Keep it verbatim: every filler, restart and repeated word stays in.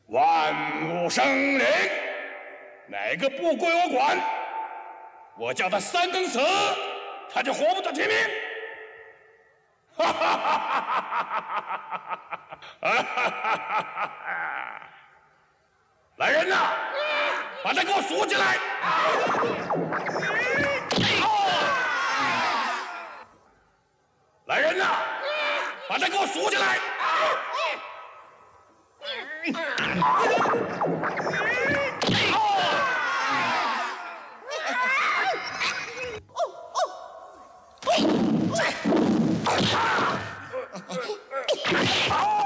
万物生灵，哪个不归我管，我叫他三更死，他就活不到天明。哈哈哈哈哈哈！来人呐，把他给我锁起来！